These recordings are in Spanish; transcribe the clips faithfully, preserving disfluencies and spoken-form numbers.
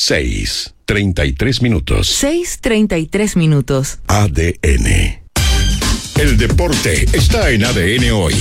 seis, treinta y tres minutos. seis, treinta y tres minutos. A D N. El deporte está en A D N hoy.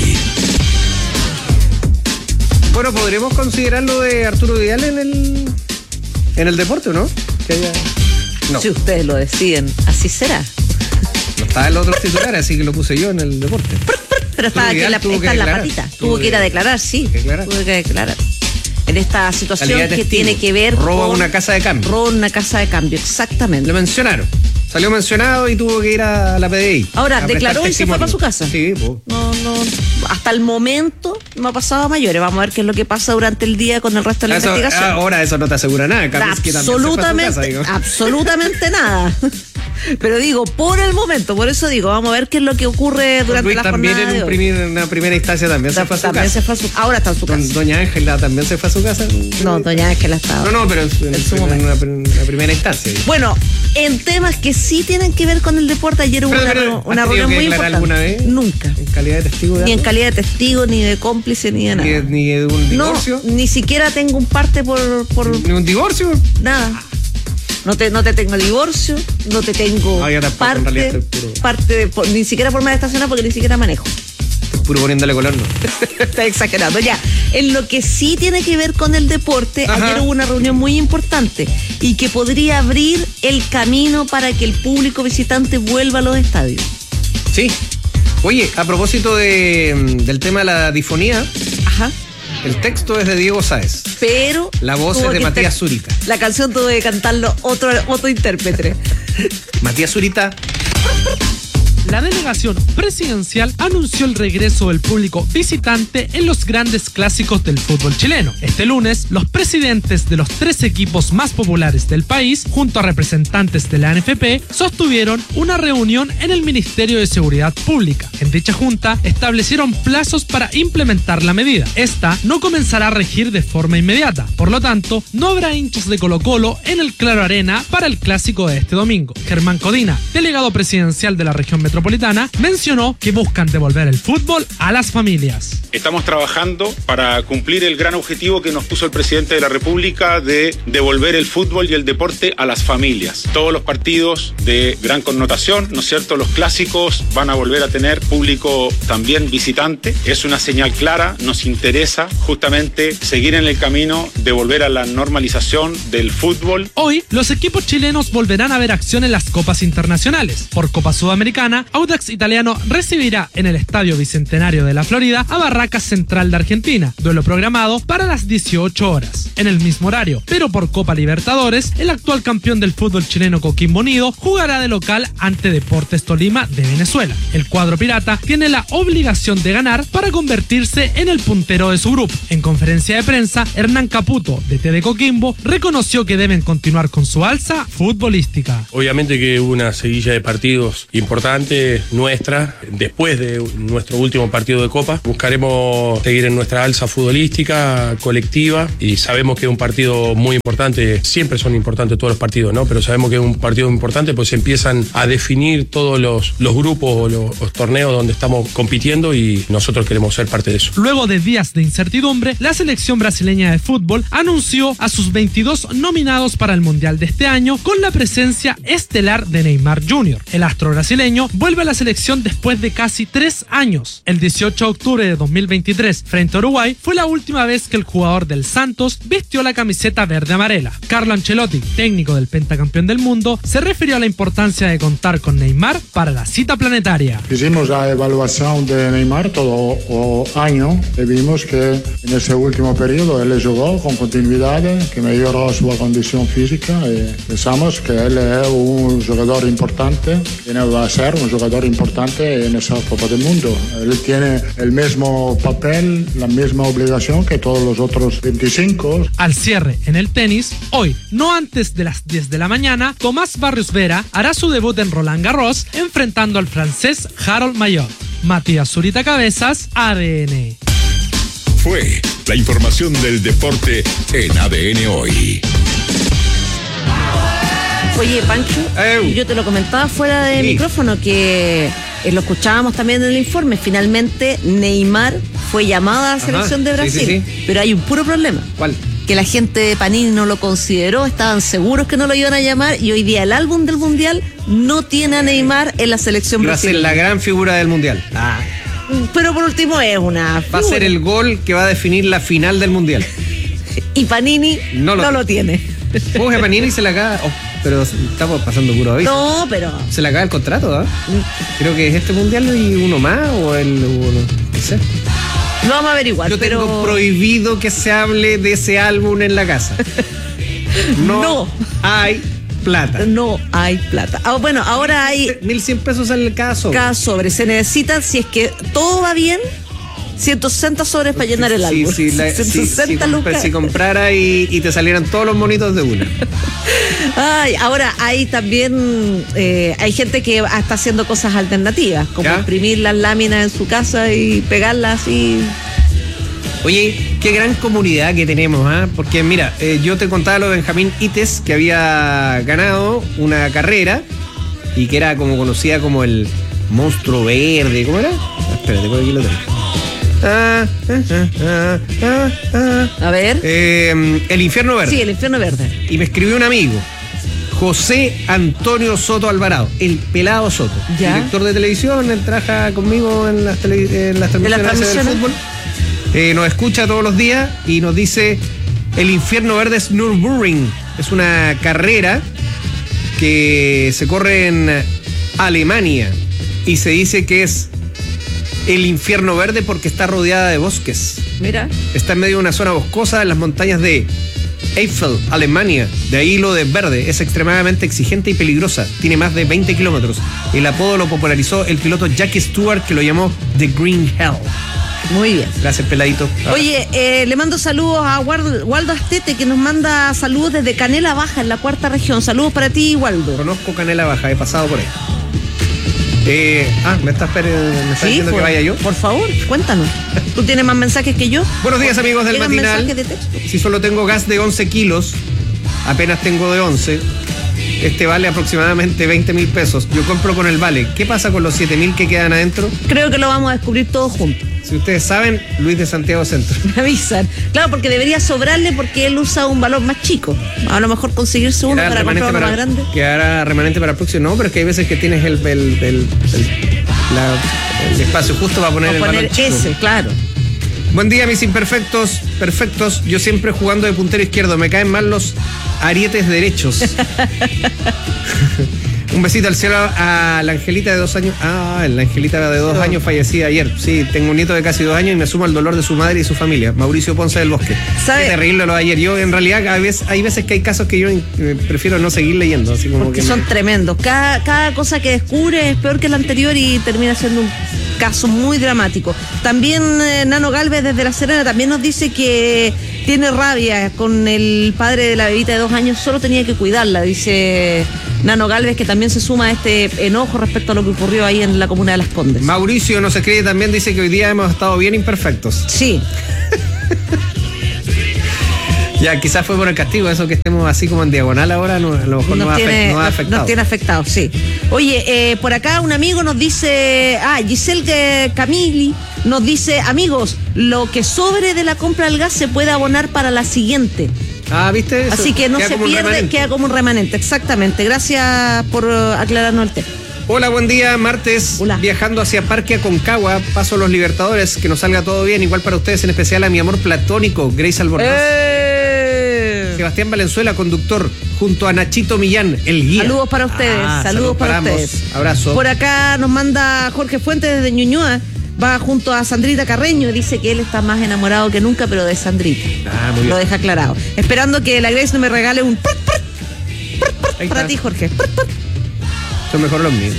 Bueno, ¿podremos considerar lo de Arturo Vidal en el en el deporte, o no? Que haya... No. Si ustedes lo deciden, así será. No estaba en los otros titulares, así que lo puse yo en el deporte. Pero estaba aquí en la, está en la patita. Tuvo que ir a declarar, sí. Declarar. Tuvo que declarar. En esta situación Calidad que testigo. tiene que ver Roba con... una casa de cambio. Roba una casa de cambio, exactamente. Lo mencionaron. Salió mencionado y tuvo que ir a la P D I. Ahora, a declaró prestar y se fue para su casa. Sí, pues. No, no, hasta el momento no ha pasado a mayores. Vamos a ver qué es lo que pasa durante el día con el resto de la Eso, investigación. ahora eso no te asegura nada. Capaz que también se fue a su Absolutamente, casa, digo. absolutamente nada. Pero digo, por el momento, por eso digo, vamos a ver qué es lo que ocurre durante Luis la también jornada en de un hoy. primer, una primera instancia también se fue a su También casa. se fue a su, ahora está en su casa. Don- Doña Ángela también se fue a su casa. No, doña Ángela estaba. No, no, pero en, en, En su en momento. una, una primera instancia. digo. Bueno, en temas que sí tienen que ver con el deporte, ayer hubo Pero, una, pero, una ¿has tenido reunión que muy declarar importante. alguna vez? Nunca. En calidad de testigo de Ni en algo? calidad de testigo, ni de cómplice, ni de nada. Ni de, ni de un divorcio. No, ni siquiera tengo un parte por, por Ni un divorcio. nada. No te, no te tengo divorcio, no te tengo No, yo tampoco, en realidad parte, estoy puro- parte de, por- ni siquiera forma de estacionar porque ni siquiera manejo. Puro poniéndole color, no. Está exagerando. Ya, en lo que sí tiene que ver con el deporte, Ajá. ayer hubo una reunión muy importante y que podría abrir el camino para que el público visitante vuelva a los estadios. Sí. Oye, a propósito de, mm, del tema de la difonía, Ajá. el texto es de Diego Sáez. Pero La voz tuvo es de que Matías ter- Zurita. La canción tuvo que cantarlo otro, otro intérprete. Matías Zurita. La delegación presidencial anunció el regreso del público visitante en los grandes clásicos del fútbol chileno. Este lunes, los presidentes de los tres equipos más populares del país, junto a representantes de la N F P, sostuvieron una reunión en el Ministerio de Seguridad Pública. En dicha junta, establecieron plazos para implementar la medida. Esta no comenzará a regir de forma inmediata. Por lo tanto, no habrá hinchas de Colo-Colo en el Claro Arena para el clásico de este domingo. Germán Codina, delegado presidencial de la región metropolitana, mencionó que buscan devolver el fútbol a las familias. Estamos trabajando para cumplir el gran objetivo que nos puso el presidente de la República de devolver el fútbol y el deporte a las familias. Todos los partidos de gran connotación, ¿no es cierto? Los clásicos van a volver a tener público también visitante. Es una señal clara, nos interesa justamente seguir en el camino de volver a la normalización del fútbol. Hoy, los equipos chilenos volverán a ver acción en las copas internacionales. Por Copa Sudamericana, Audax Italiano recibirá en el Estadio Bicentenario de la Florida a Barracas Central de Argentina, duelo programado para las dieciocho horas. En el mismo horario, pero por Copa Libertadores, el actual campeón del fútbol chileno Coquimbo Unido jugará de local ante Deportes Tolima de Venezuela. El cuadro pirata tiene la obligación de ganar para convertirse en el puntero de su grupo. En conferencia de prensa, Hernán Caputo, D T de Coquimbo, reconoció que deben continuar con su alza futbolística. Obviamente que hubo una seguilla de partidos importante nuestra, después de nuestro último partido de Copa. Buscaremos seguir en nuestra alza futbolística, colectiva, y sabemos que es un partido muy importante. Siempre son importantes todos los partidos, ¿no? Pero sabemos que es un partido importante, pues empiezan a definir todos los, los grupos o los, los torneos donde estamos compitiendo y nosotros queremos ser parte de eso. Luego de días de incertidumbre, la selección brasileña de fútbol anunció a sus veintidós nominados para el Mundial de este año con la presencia estelar de Neymar junior El astro brasileño vuelve a la selección después de casi tres años. El dieciocho de octubre de dos mil veintitrés, frente a Uruguay, fue la última vez que el jugador del Santos vistió la camiseta verde-amarela. Carlo Ancelotti, técnico del pentacampeón del mundo, se refirió a la importancia de contar con Neymar para la cita planetaria. Hicimos la evaluación de Neymar todo el año y vimos que en ese último periodo él jugó con continuidad, que mejoró su condición física y pensamos que él es un jugador importante, y va a ser un jugador importante en esa Copa del Mundo. Él tiene el mismo papel, la misma obligación que todos los otros veinticinco. Al cierre en el tenis, hoy, no antes de las diez de la mañana, Tomás Barrios Vera hará su debut en Roland Garros enfrentando al francés Harold Mayot. Matías Zurita Cabezas, A D N. Fue la información del deporte en A D N hoy. Oye, Pancho, Ew. yo te lo comentaba fuera de Sí. micrófono que eh, lo escuchábamos también en el informe. Finalmente, Neymar fue llamado a la Ajá, selección de sí, Brasil, sí, sí. pero hay un puro problema. ¿Cuál? que la gente de Panini no lo consideró, estaban seguros que no lo iban a llamar y hoy día el álbum del Mundial no tiene a Neymar en la selección Va a ser brasileña. la gran figura del Mundial. Ah. Pero por último es una Va a ser el gol que va a definir la final del Mundial. Y Panini No no lo- lo, tiene. Coge Panini y se la acaba. Oh, pero estamos pasando puro aviso. No, pero Se le acaba el contrato, ¿ah? Creo que es este Mundial y uno más o el... uno, no sé. lo vamos a averiguar. Yo tengo pero prohibido que se hable de ese álbum en la casa. No, No. hay plata. no hay plata. Ah, bueno, ahora hay mil cien pesos en cada sobre. cada sobre. Se necesita, si es que todo va bien, ciento sesenta sobres para llenar el Sí, álbum. sí, la- sí, ciento sesenta si, compra- lucas. si comprara y, y te salieran todos los monitos de una. Ay, ahora hay también, eh, hay gente que está haciendo cosas alternativas, como ¿Ya? imprimir las láminas en su casa y pegarlas así. Oye, qué gran comunidad que tenemos, ¿ah? Porque mira, eh, yo te contaba lo de Benjamín Ites, que había ganado una carrera y que era como conocida como el monstruo verde. ¿Cómo era? Ah, espérate, por aquí lo tengo. Ah, ah, ah, ah, ah. A ver. Eh, el infierno verde. Sí, el infierno verde. Y me escribió un amigo, José Antonio Soto Alvarado, el pelado Soto, Ya. director de televisión, él trabaja conmigo en las, tele- en las transmisiones, del transmisiones. fútbol. Eh, nos escucha todos los días y nos dice, el infierno verde es Nürburgring, es una carrera que se corre en Alemania y se dice que es el infierno verde porque está rodeada de bosques. Mira. Está en medio de una zona boscosa en las montañas de Eifel, Alemania. De ahí lo de verde. Es extremadamente exigente y peligrosa. Tiene más de veinte kilómetros. El apodo lo popularizó el piloto Jackie Stewart, que lo llamó The Green Hell. Muy bien. Gracias, peladito. Oye, eh, le mando saludos a Waldo, Waldo Astete, que nos manda saludos desde Canela Baja, en la cuarta región. Saludos para ti, Waldo. Conozco Canela Baja, he pasado por ahí. Eh, ah, ¿me estás, per- me estás Sí, diciendo por, que vaya yo? por favor, cuéntanos. ¿Tú tienes más mensajes que yo? Buenos días, amigos del Llegan matinal. mensajes de texto. Si solo tengo gas de once kilos, apenas tengo de once, este vale aproximadamente veinte mil pesos. Yo compro con el vale. ¿Qué pasa con los siete mil que quedan adentro? Creo que lo vamos a descubrir todos juntos. Si ustedes saben, Luis de Santiago Centro. Me avisan. Claro, porque debería sobrarle porque él usa un valor más chico. A lo mejor conseguirse uno Quedará para comprar uno para, más grande. quedará remanente para el próximo. No, pero es que hay veces que tienes el, el, el, el- la- el espacio justo para poner O el poner balón chico. ese, claro. Buen día, mis imperfectos, perfectos. Yo siempre jugando de puntero izquierdo. Me caen mal los arietes derechos. Un besito al cielo a la Angelita de dos años. Ah, la Angelita de dos años fallecida ayer. Sí, tengo un nieto de casi dos años y me sumo al dolor de su madre y su familia. Mauricio Ponce del Bosque. ¿Sabe? Qué terrible lo de ayer. Yo, en realidad, a veces, hay veces que hay casos que yo eh, prefiero no seguir leyendo. Así como Porque que son me- tremendos. Cada, cada cosa que descubre es peor que la anterior y termina siendo un caso muy dramático. También eh, Nano Galvez desde La Serena también nos dice que tiene rabia con el padre de la bebita de dos años, solo tenía que cuidarla, dice Nano Galvez, que también se suma a este enojo respecto a lo que ocurrió ahí en la comuna de Las Condes. Mauricio nos escribe también, dice que hoy día hemos estado bien imperfectos. Sí. Ya, quizás fue por el castigo, eso que estemos así como en diagonal ahora, no, a lo mejor nos, Nos ha, tiene, afect- nos ha nos- afectado. nos tiene afectados, sí. Oye, eh, por acá un amigo nos dice, ah, Giselle eh, Camili nos dice, amigos, lo que sobre de la compra del gas se puede abonar para la siguiente. Ah, ¿viste? Eso Así que no queda se como un pierde, remanente. queda como un remanente, exactamente. Gracias por eh, aclararnos el tema. Hola, buen día, martes, Hola. viajando hacia Parque Aconcagua, paso los Libertadores, que nos salga todo bien, igual para ustedes, en especial a mi amor platónico, Grace Albornoz. ¡Eh! Sebastián Valenzuela, conductor, junto a Nachito Millán, el guía. Saludos para ustedes, Ah, saludos para ambos. ustedes. Abrazo. Por acá nos manda Jorge Fuentes desde Ñuñoa, va junto a Sandrita Carreño y dice que él está más enamorado que nunca, pero de Sandrita. Ah, muy bien. Lo deja aclarado. Esperando que la Grace no me regale un prut, prut, prut, prut Ahí para está. ti, Jorge. Prut, prut. Son mejor los míos.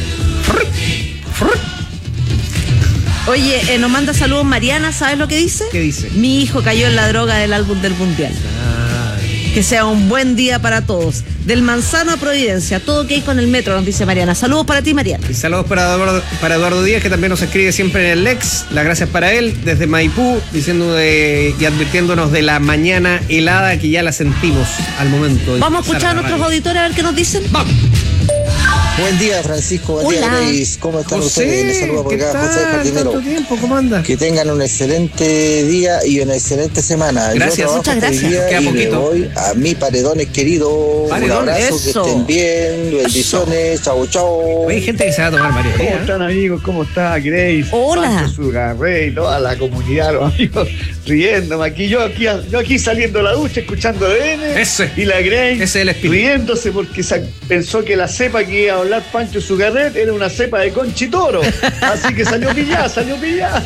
Oye, eh, nos manda saludos Mariana, ¿sabes lo que dice? ¿Qué dice? Mi hijo cayó en la droga del álbum del Mundial. Que sea un buen día para todos. Del Manzano a Providencia, todo que hay con el metro, nos dice Mariana. Saludos para ti, Mariana. Y saludos para Eduardo, para Eduardo Díaz, que también nos escribe siempre en el Lex. Las gracias para él, desde Maipú, diciendo de, y advirtiéndonos de la mañana helada que ya la sentimos al momento. de Vamos a empezar escuchar a la nuestros radio. auditores a ver qué nos dicen. ¡Vamos! Buen día, Francisco. Buen Hola. día, Grace. ¿Cómo están José, ustedes? Les saluda por ¿qué acá, tal? José Jardinero. ¿Cuánto tiempo? ¿Cómo anda? Que tengan un excelente día y una excelente semana. Gracias, Yo trabajo muchas hasta el gracias. día Queda y poquito. le voy a mi paredones querido. Paredón, un abrazo, eso. que estén bien. Bendiciones. Chau, chau. Hay gente que se va a tomar varios ¿Cómo días. están, amigos? ¿Cómo está Grace? Hola. Pancho Sugarrey, toda la comunidad, los amigos riéndome aquí. Yo aquí, yo aquí saliendo de la ducha, escuchando D N. Ese. Y la Grace Ese es el espíritu. riéndose porque sa- pensó que la cepa que iba a hablar Pancho Sugarret era una cepa de conchitoro. Así que salió pillada, salió pillada.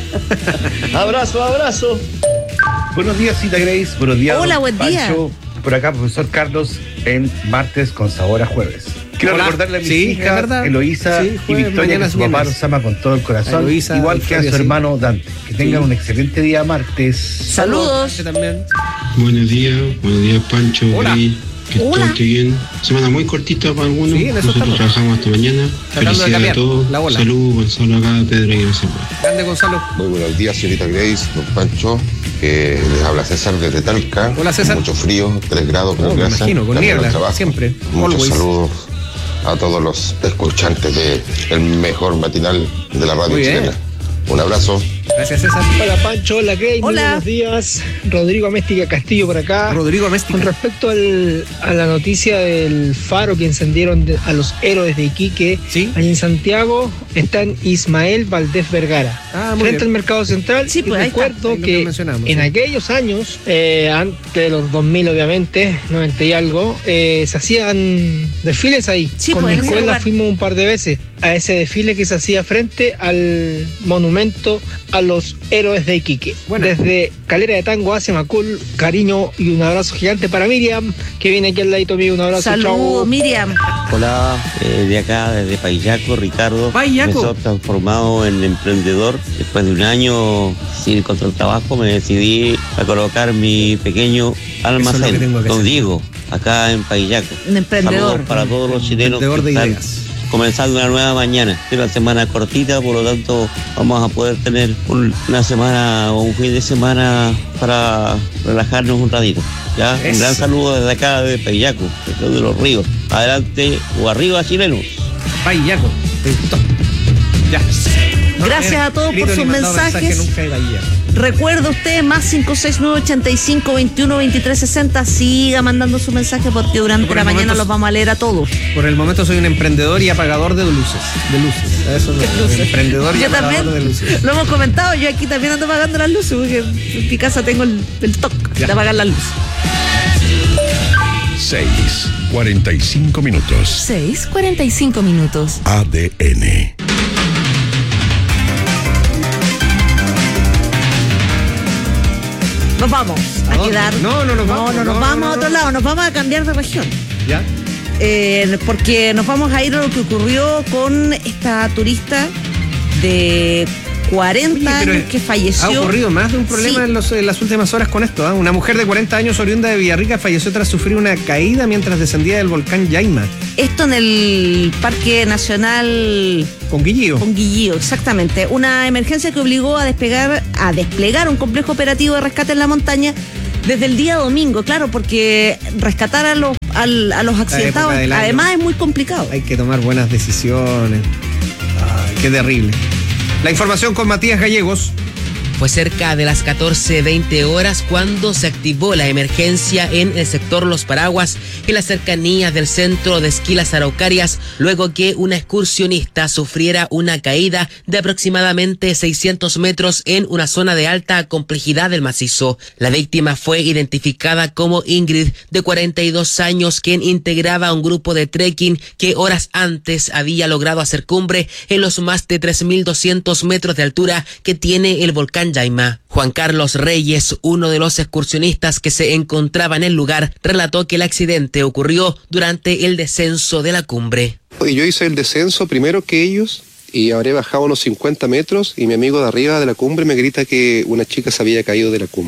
Abrazo, abrazo. Buenos días, Cita Grace. Buenos días. Hola, don buen día. Pancho. Por acá, profesor Carlos, en martes con sabor a jueves. Quiero Hola. recordarle a mis Sí, es hijas, verdad. Eloísa Sí, y jueves, Victoria, mañana que su es papá viernes. los ama con todo el corazón, A Eloísa, igual que a Victoria, su sí. hermano Dante. Que tengan Sí. un excelente día martes. Saludos. Usted también. Buenos días, buenos días Pancho, Hola. Grey, que Hola. todo esté bien. Semana muy cortita para algunos, Sí, en eso nosotros estamos. trabajamos hasta mañana. Tratando de Felicidades cambiar a todos. la bola. Saludos, Gonzalo acá, Pedro y gracias. Grande Gonzalo. Muy buenos días, señorita Grace, don Pancho, que les habla César desde Talca. Hola, César. Mucho frío, tres grados, No, creo que me hace. imagino, con Camino al niebla, trabajo. siempre. Muchos Always. saludos a todos los escuchantes de el mejor matinal de la radio Muy bien. chilena. Un abrazo. Gracias, César. Hola Pancho, hola Grace, muy Hola. buenos días. Rodrigo Améstica Castillo por acá. Rodrigo Con Améstica. respecto al- a la noticia del faro que encendieron de- a los héroes de Iquique, Sí. allí en Santiago están Ismael Valdés Vergara. Ah, muy Frente bien. al Mercado Central, Sí, y pues, ahí está. recuerdo Ahí lo que que, mencionamos, en sí. aquellos años, eh, antes de los dos mil obviamente, noventa y algo, eh, se hacían desfiles ahí. Sí, Con pues, mi en ese escuela lugar. fuimos un par de veces a ese desfile que se hacía frente al monumento a los héroes de Iquique. Buena. Desde Calera de Tango hacia Macul, cariño y un abrazo gigante para Miriam, que viene aquí al ladito mío. Un abrazo, Saludos, chao. Miriam. Hola, eh, de acá, desde Payaco, Ricardo. Payaco. Me soy transformado en emprendedor. Después de un año sin encontrar trabajo, me decidí a colocar mi pequeño almacén, que tengo que Don hacer. Diego, acá en Payaco. Un emprendedor. Saludos para todos los chilenos Emprendedor que de están ideas. comenzando una nueva mañana. Es una semana cortita, por lo tanto vamos a poder tener un- una semana o un fin de semana para relajarnos un ratito. ¿Ya? Un Eso. gran saludo desde acá, de Payaco, de de los ríos. Adelante o arriba, chilenos. Payaco. Te gustó. Ya. Gracias a todos por sus mensajes. Nunca iba a guiar. Recuerda usted, más cinco seis nueve ochenta y cinco veintiuno veintitrés sesenta. Siga mandando su mensaje porque durante Por la el mañana momento- los vamos a leer a todos. Por el momento soy un emprendedor y apagador de luces. De luces. Eso es un emprendedor y Yo apagador también, de luces. lo hemos comentado, yo aquí también ando apagando las luces porque en mi casa tengo el, el toque Ya. de apagar las luces. seis, cuarenta y cinco minutos. seis, cuarenta y cinco minutos. A D N. Nos vamos ¿A a dónde? quedar. No, no nos vamos, No, no, nos no, vamos no, a otro no. lado, nos vamos a cambiar de región. ¿Ya? Eh, porque nos vamos a ir a lo que ocurrió con esta turista de cuarenta Oye, pero años que falleció. Ha ocurrido más de un problema Sí. en, los- en las últimas horas con esto. ¿ah? Una mujer de cuarenta años oriunda de Villarrica falleció tras sufrir una caída mientras descendía del volcán Yaima. Esto en el Parque Nacional Con Guillío. Conguillío, exactamente. Una emergencia que obligó a despegar, a desplegar un complejo operativo de rescate en la montaña desde el día domingo, claro, porque rescatar a los, al- a los accidentados época del año. además es muy complicado. Hay que tomar buenas decisiones. Ay, qué terrible. La información con Matías Gallegos. Fue cerca de las catorce veinte horas cuando se activó la emergencia en el sector Los Paraguas, en las cercanías del centro de esquí Las Araucarias, luego que una excursionista sufriera una caída de aproximadamente seiscientos metros en una zona de alta complejidad del macizo. La víctima fue identificada como Ingrid, de cuarenta y dos años, quien integraba un grupo de trekking que horas antes había logrado hacer cumbre en los más de tres mil doscientos metros de altura que tiene el volcán Yaima. Juan Carlos Reyes, uno de los excursionistas que se encontraba en el lugar, relató que el accidente ocurrió durante el descenso de la cumbre. Y yo hice el descenso primero que ellos y habré bajado unos cincuenta metros y mi amigo de arriba de la cumbre me grita que una chica se había caído de la cumbre.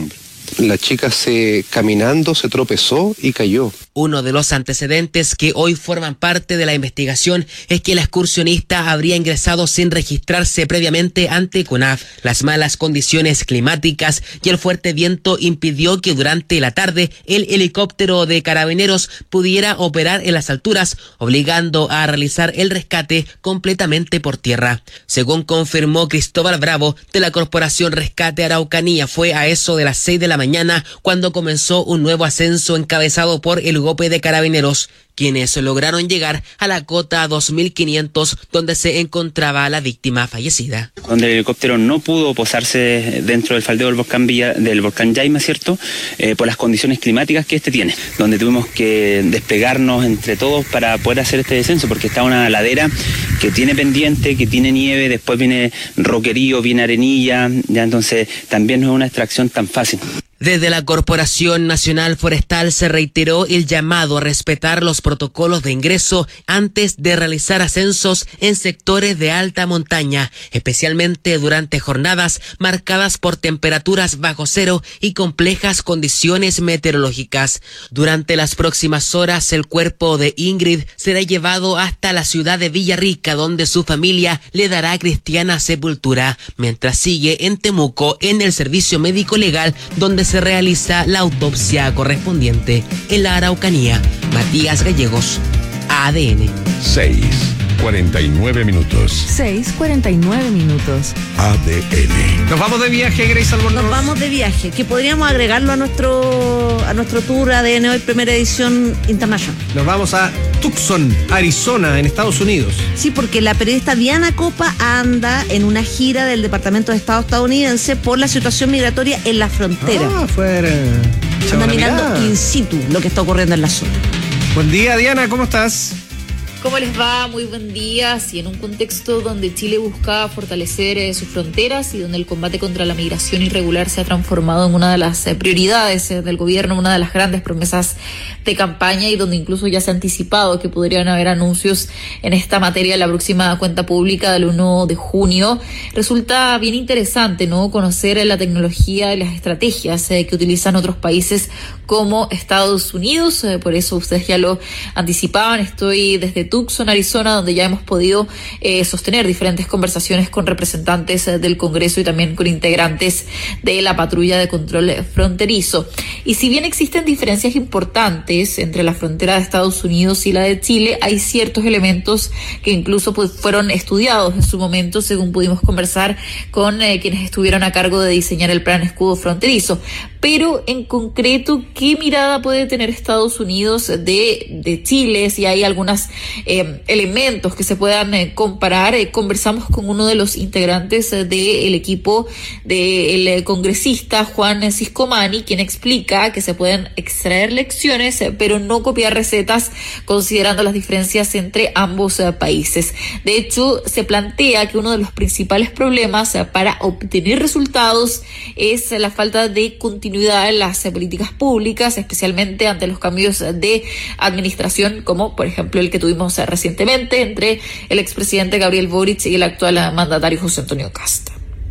La chica se caminando se tropezó y cayó. Uno de los antecedentes que hoy forman parte de la investigación es que la excursionista habría ingresado sin registrarse previamente ante CONAF. Las malas condiciones climáticas y el fuerte viento impidió que durante la tarde el helicóptero de Carabineros pudiera operar en las alturas, obligando a realizar el rescate completamente por tierra. Según confirmó Cristóbal Bravo de la Corporación Rescate Araucanía, fue a eso de las seis de la mañana cuando comenzó un nuevo ascenso encabezado por el G O P de Carabineros, quienes lograron llegar a la cota dos mil quinientos donde se encontraba la víctima fallecida. Donde el helicóptero no pudo posarse dentro del faldeo del volcán Villa, del volcán Yaima, ¿cierto? Eh, por las condiciones climáticas que este tiene, donde tuvimos que desplegarnos entre todos para poder hacer este descenso, porque está una ladera que tiene pendiente, que tiene nieve, después viene roquerío, viene arenilla, ya entonces también no es una extracción tan fácil. Desde la Corporación Nacional Forestal se reiteró el llamado a respetar los protocolos de ingreso antes de realizar ascensos en sectores de alta montaña, especialmente durante jornadas marcadas por temperaturas bajo cero y complejas condiciones meteorológicas. Durante las próximas horas, el cuerpo de Ingrid será llevado hasta la ciudad de Villarrica, donde su familia le dará cristiana sepultura, mientras sigue en Temuco en el servicio médico legal, donde se realiza la autopsia correspondiente. En la Araucanía, Matías Gallegos, A D N. seis, cuarenta y nueve minutos. seis, cuarenta y nueve minutos. A D N. Nos vamos de viaje, Grace Albornoz. Nos vamos de viaje, que podríamos agregarlo a nuestro a nuestro tour A D N hoy, primera edición internacional. Nos vamos a Tucson, Arizona, en Estados Unidos. Sí, porque la periodista Diana Copa anda en una gira del Departamento de Estado estadounidense por la situación migratoria en la frontera. Ah, fuera. Anda mirando in situ lo que está ocurriendo en la zona. Buen día, Diana, ¿cómo estás? ¿Cómo les va? Muy buen día. Sí, en un contexto donde Chile busca fortalecer eh, sus fronteras y donde el combate contra la migración irregular se ha transformado en una de las eh, prioridades eh, del gobierno, una de las grandes promesas de campaña, y donde incluso ya se ha anticipado que podrían haber anuncios en esta materia en la próxima cuenta pública del uno de junio. Resulta bien interesante, ¿no?, conocer la tecnología y las estrategias eh, que utilizan otros países como Estados Unidos. Eh, por eso ustedes ya lo anticipaban. Estoy desde Tucson, Arizona, donde ya hemos podido eh, sostener diferentes conversaciones con representantes eh, del Congreso y también con integrantes de la patrulla de control fronterizo. Y si bien existen diferencias importantes entre la frontera de Estados Unidos y la de Chile, hay ciertos elementos que incluso pues, fueron estudiados en su momento, según pudimos conversar con eh, quienes estuvieron a cargo de diseñar el plan escudo fronterizo. Pero en concreto, ¿qué mirada puede tener Estados Unidos de, de Chile? Si hay algunas Eh, elementos que se puedan eh, comparar. Eh, conversamos con uno de los integrantes eh, del equipo del eh, congresista Juan Ciscomani, quien explica que se pueden extraer lecciones, eh, pero no copiar recetas, considerando las diferencias entre ambos eh, países. De hecho, se plantea que uno de los principales problemas eh, para obtener resultados es eh, la falta de continuidad en las eh, políticas públicas, especialmente ante los cambios eh, de administración, como por ejemplo el que tuvimos recientemente entre el expresidente Gabriel Boric y el actual mandatario José Antonio Kast.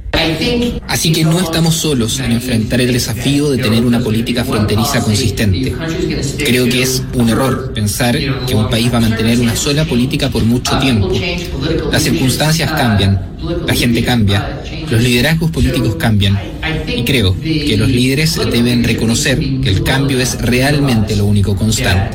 Así que no estamos solos en enfrentar el desafío de tener una política fronteriza consistente. Creo que es un error pensar que un país va a mantener una sola política por mucho tiempo. Las circunstancias cambian, la gente cambia, los liderazgos políticos cambian. Y creo que los líderes deben reconocer que el cambio es realmente lo único constante.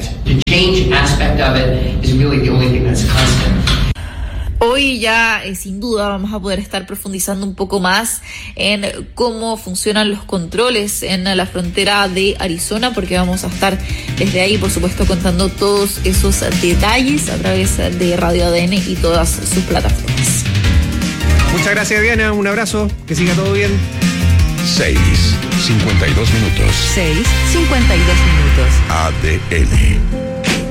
Hoy ya, eh, sin duda, vamos a poder estar profundizando un poco más en cómo funcionan los controles en la frontera de Arizona, porque vamos a estar desde ahí, por supuesto, contando todos esos detalles a través de Radio A D N y todas sus plataformas. Muchas gracias, Diana. Un abrazo. Que siga todo bien. seis, cincuenta y dos minutos. seis, cincuenta y dos minutos. A D N.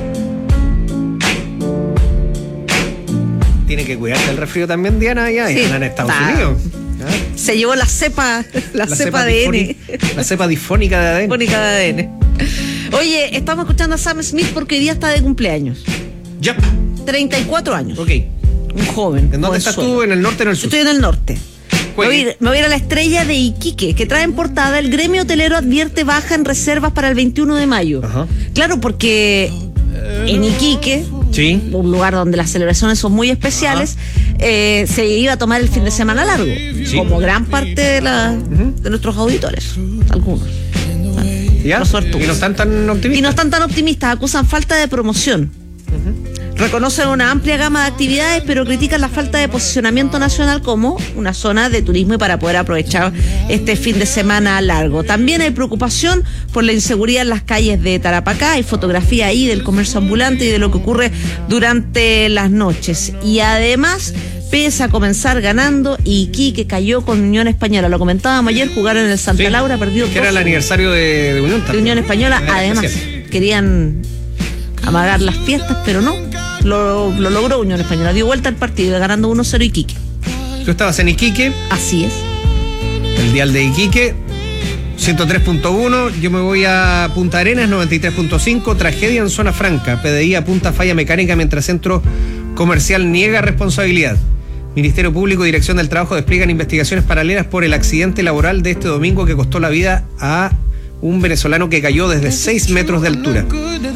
Tiene que cuidarse del resfrío también, Diana, ya sí, en Estados está. Unidos. ¿Ah? Se llevó la cepa, la, la cepa, cepa A D N. La cepa disfónica de A D N. Disfónica de A D N. Oye, estamos escuchando a Sam Smith porque hoy día está de cumpleaños. Ya. treinta y cuatro años. Ok. Un joven. ¿En dónde estás tú? ¿En el norte o en el sur? Yo estoy en el norte. Me voy, a ir, me voy a ir a la Estrella de Iquique, que trae en portada: el gremio hotelero advierte baja en reservas para el veintiuno de mayo. Ajá. Claro, porque en Iquique, sí, un lugar donde las celebraciones son muy especiales, eh, se iba a tomar el fin de semana largo, sí, como gran parte de, la, uh-huh. de nuestros auditores, algunos. Bueno, ¿ya? Y no están tan optimistas. Y no están tan optimistas, acusan falta de promoción. Uh-huh. Reconocen una amplia gama de actividades, pero critican la falta de posicionamiento nacional como una zona de turismo y para poder aprovechar este fin de semana largo. También hay preocupación por la inseguridad en las calles de Tarapacá. Hay fotografía ahí del comercio ambulante y de lo que ocurre durante las noches. Y además, pese a comenzar ganando, Iquique cayó con Unión Española. Lo comentábamos ayer, jugaron en el Santa sí, Laura, perdió. Que era el aniversario de, de Unión también. De Unión Española, además, especial. Querían amagar las fiestas, pero no. Lo, lo logró Unión Española, dio vuelta al partido, ganando uno cero Iquique. Tú estabas en Iquique. Así es. El dial de Iquique, ciento tres punto uno. Yo me voy a Punta Arenas, noventa y tres punto cinco. Tragedia en zona franca. P D I apunta falla mecánica mientras centro comercial niega responsabilidad. Ministerio Público y Dirección del Trabajo despliegan investigaciones paralelas por el accidente laboral de este domingo que costó la vida a un venezolano que cayó desde seis metros de altura.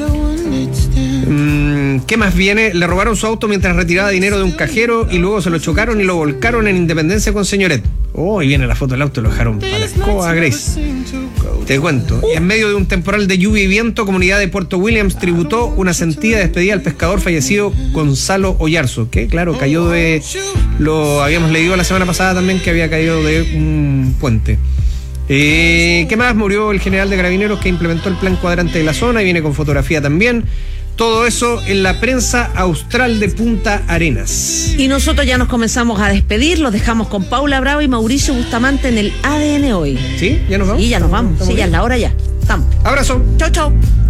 ¿Qué más viene? Le robaron su auto mientras retiraba dinero de un cajero y luego se lo chocaron y lo volcaron en Independencia con Señoret. Oh, y viene la foto del auto, lo dejaron para la escoba, Grace. Te cuento. Y en medio de un temporal de lluvia y viento, comunidad de Puerto Williams tributó una sentida despedida al pescador fallecido Gonzalo Oyarzo, que claro, cayó de... Lo habíamos leído la semana pasada también, que había caído de un puente. Eh, ¿Qué más? Murió el general de Carabineros que implementó el plan cuadrante de la zona y viene con fotografía también. Todo eso en la prensa austral de Punta Arenas. Y nosotros ya nos comenzamos a despedir, los dejamos con Paula Bravo y Mauricio Bustamante en el A D N Hoy. ¿Sí? ¿Ya nos vamos? Sí, ya nos vamos. Sí, ya es la hora ya. Estamos. Abrazo. Chau, chau.